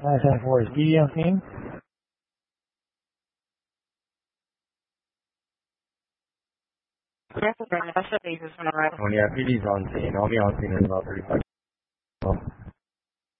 ISN4 is medium theme. Yes, the special basis on the right. Only a release on scene, only on scene is about 35.